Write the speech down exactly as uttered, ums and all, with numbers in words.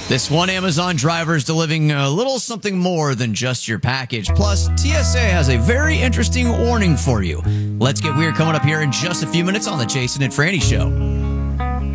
This one Amazon driver is delivering a little something more than just your package. Plus, T S A has a very interesting warning for you. Let's Get Weird coming up here in just a few minutes on the Jason and Franny Show.